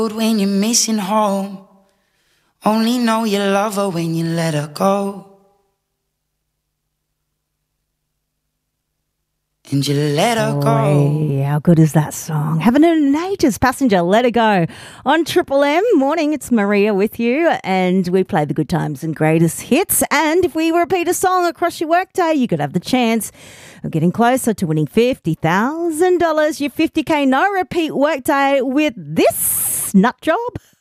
When you're missing home, only know you love her when you let her go. And you let her go. Boy, how good is that song? Haven't heard in ages. Passenger, Let Her Go. On Triple M, morning, it's Maria with you, and we play the good times and greatest hits. And if we repeat a song across your workday, you could have the chance of getting closer to winning $50,000, your 50K no repeat workday with this nut job.